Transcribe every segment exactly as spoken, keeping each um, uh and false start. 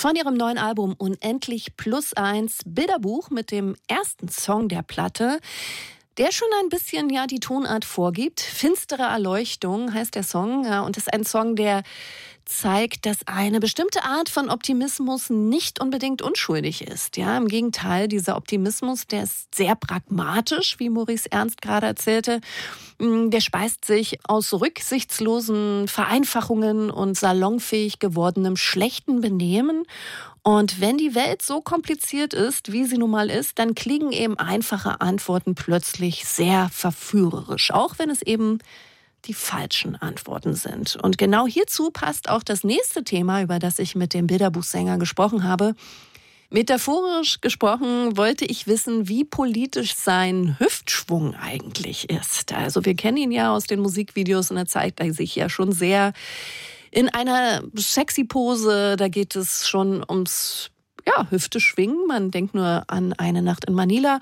Von ihrem neuen Album Unendlich plus eins, Bilderbuch mit dem ersten Song der Platte, der schon ein bisschen ja die Tonart vorgibt. Finstere Erleuchtung heißt der Song, ja, und das ist ein Song, der zeigt, dass eine bestimmte Art von Optimismus nicht unbedingt unschuldig ist. Ja, im Gegenteil, dieser Optimismus, der ist sehr pragmatisch, wie Maurice Ernst gerade erzählte. Der speist sich aus rücksichtslosen Vereinfachungen und salonfähig gewordenem schlechten Benehmen. Und wenn die Welt so kompliziert ist, wie sie nun mal ist, dann klingen eben einfache Antworten plötzlich sehr verführerisch, auch wenn es eben die falschen Antworten sind. Und genau hierzu passt auch das nächste Thema, über das ich mit dem Bilderbuchsänger gesprochen habe. Metaphorisch gesprochen wollte ich wissen, wie politisch sein Hüftschwung eigentlich ist. Also wir kennen ihn ja aus den Musikvideos und er zeigt er sich ja schon sehr in einer sexy Pose. Da geht es schon ums ja, Hüfte schwingen. Man denkt nur an Eine Nacht in Manila.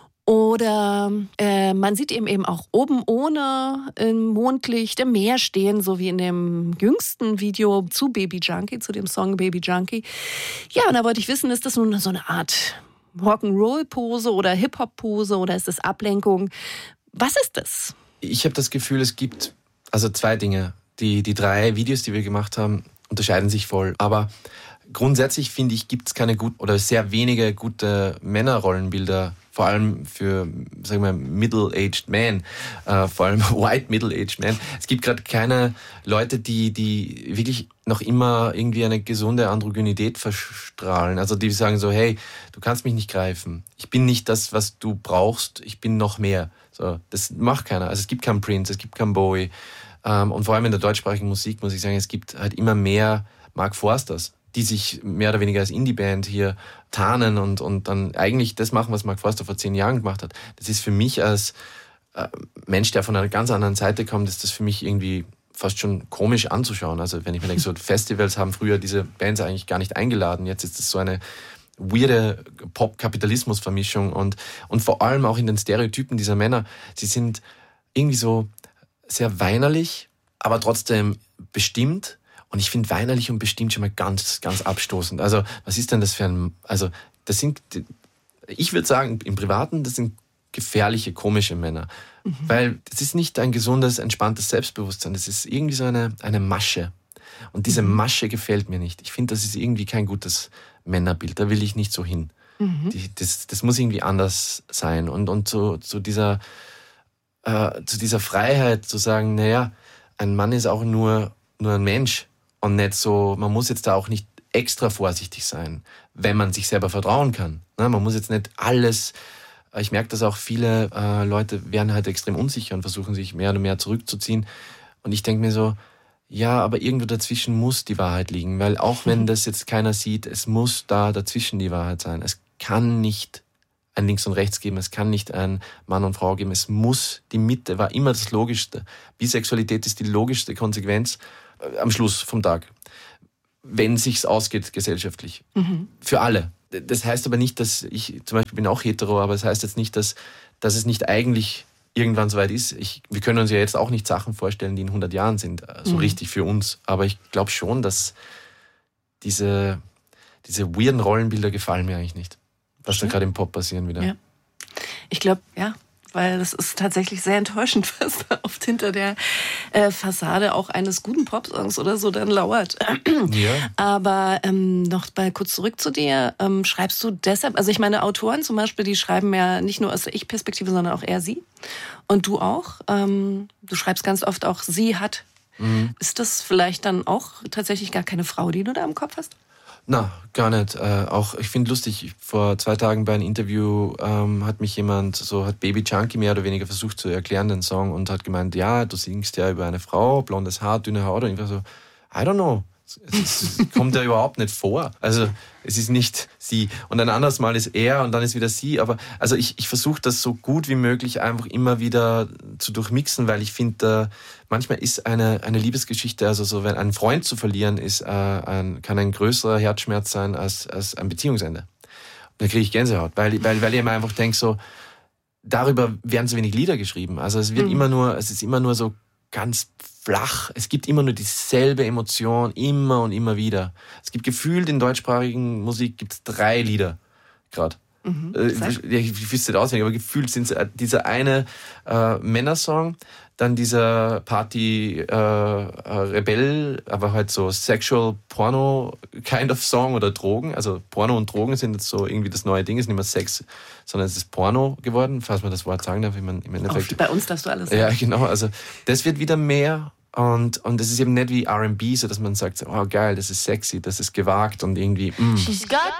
Oder äh, man sieht ihn eben auch oben ohne im Mondlicht im Meer stehen, so wie in dem jüngsten Video zu Baby Junkie, zu dem Song Baby Junkie. Ja, und da wollte ich wissen, ist das nun so eine Art Rock'n'Roll-Pose oder Hip-Hop-Pose oder ist das Ablenkung? Was ist das? Ich habe das Gefühl, es gibt also zwei Dinge. Die, die drei Videos, die wir gemacht haben, unterscheiden sich voll. Aber grundsätzlich finde ich, gibt es keine gut oder sehr wenige gute Männerrollenbilder, vor allem für, sagen wir, middle-aged men, äh, vor allem white middle-aged men. Es gibt gerade keine Leute, die, die wirklich noch immer irgendwie eine gesunde Androgynität verstrahlen. Also die sagen so, hey, du kannst mich nicht greifen. Ich bin nicht das, was du brauchst. Ich bin noch mehr. So, das macht keiner. Also es gibt keinen Prince, es gibt keinen Bowie. Ähm, und vor allem in der deutschsprachigen Musik muss ich sagen, es gibt halt immer mehr Mark Forsters, die sich mehr oder weniger als Indie-Band hier tarnen und, und dann eigentlich das machen, was Mark Forster vor zehn Jahren gemacht hat. Das ist für mich als äh, Mensch, der von einer ganz anderen Seite kommt, ist das für mich irgendwie fast schon komisch anzuschauen. Also wenn ich mir denke, so Festivals haben früher diese Bands eigentlich gar nicht eingeladen. Jetzt ist es so eine weirde Pop-Kapitalismus-Vermischung und, und vor allem auch in den Stereotypen dieser Männer. Sie sind irgendwie so sehr weinerlich, aber trotzdem bestimmt. Und ich finde weinerlich und bestimmt schon mal ganz, ganz abstoßend. Also, was ist denn das für ein, also, das sind, ich würde sagen, im Privaten, das sind gefährliche, komische Männer. Mhm. Weil das ist nicht ein gesundes, entspanntes Selbstbewusstsein. Das ist irgendwie so eine, eine Masche. Und diese mhm. Masche gefällt mir nicht. Ich finde, das ist irgendwie kein gutes Männerbild. Da will ich nicht so hin. Mhm. Die, das, das muss irgendwie anders sein. Und, und zu, zu dieser, äh, zu dieser Freiheit zu sagen, naja, ein Mann ist auch nur, nur ein Mensch. Und nicht so, man muss jetzt da auch nicht extra vorsichtig sein, wenn man sich selber vertrauen kann. Na, man muss jetzt nicht alles, ich merke, dass auch viele äh, Leute werden halt extrem unsicher und versuchen sich mehr und mehr zurückzuziehen. Und ich denke mir so, ja, aber irgendwo dazwischen muss die Wahrheit liegen, weil auch wenn das jetzt keiner sieht, es muss da dazwischen die Wahrheit sein. Es kann nicht ein Links und Rechts geben, es kann nicht ein Mann und Frau geben, es muss die Mitte, war immer das Logischste. Bisexualität ist die logischste Konsequenz am Schluss vom Tag, wenn sich's ausgeht gesellschaftlich. Mhm. Für alle. Das heißt aber nicht, dass ich, zum Beispiel bin auch hetero, aber das heißt jetzt nicht, dass, dass es nicht eigentlich irgendwann soweit ist. Ich, wir können uns ja jetzt auch nicht Sachen vorstellen, die in hundert Jahren sind, so mhm. richtig für uns. Aber ich glaube schon, dass diese, diese weirden Rollenbilder gefallen mir eigentlich nicht. Was Schön. Da gerade im Pop passieren wieder. Ja. Ich glaube, ja. Weil das ist tatsächlich sehr enttäuschend, was da oft hinter der äh, Fassade auch eines guten Popsongs oder so dann lauert. Ja. Aber ähm, noch mal kurz zurück zu dir. Ähm, schreibst du deshalb, also ich meine Autoren zum Beispiel, die schreiben ja nicht nur aus der Ich-Perspektive, sondern auch er, sie. Und du auch. Ähm, du schreibst ganz oft auch sie hat. Mhm. Ist das vielleicht dann auch tatsächlich gar keine Frau, die du da im Kopf hast? Na, gar nicht. Äh, auch ich finde lustig, vor zwei Tagen bei einem Interview ähm, hat mich jemand, so hat Baby Junkie mehr oder weniger versucht zu erklären, den Song, und hat gemeint, ja, du singst ja über eine Frau, blondes Haar, dünne Haut, und ich war so, I don't know. Es, es kommt ja überhaupt nicht vor. Also es ist nicht sie. Und ein anderes Mal ist er und dann ist wieder sie. Aber also ich, ich versuche das so gut wie möglich einfach immer wieder zu durchmixen, weil ich finde, äh, manchmal ist eine, eine Liebesgeschichte, also so, wenn einen Freund zu verlieren, ist, äh, ein, kann ein größerer Herzschmerz sein als, als ein Beziehungsende. Und da kriege ich Gänsehaut, weil, weil, weil ich mir einfach denke, so, darüber werden so wenig Lieder geschrieben. Also es wird mhm. immer nur, es ist immer nur so ganz flach. Es gibt immer nur dieselbe Emotion, immer und immer wieder. Es gibt gefühlt in deutschsprachigen Musik gibt's drei Lieder gerade. Mhm. Äh, ich ich wüsste das auswendig, aber gefühlt sind es dieser eine äh, Männersong, dann dieser Party äh, Rebell, aber halt so Sexual Porno kind of Song oder Drogen. Also Porno und Drogen sind jetzt so irgendwie das neue Ding, ist nicht mehr Sex, sondern es ist Porno geworden, falls man das Wort sagen darf. Ich mein, im Endeffekt, Auch bei uns darfst du alles sagen. Ja, genau. Also das wird wieder mehr. Und, und das ist eben nicht wie R and B, so dass man sagt, oh geil, das ist sexy, das ist gewagt und irgendwie, mm. She's got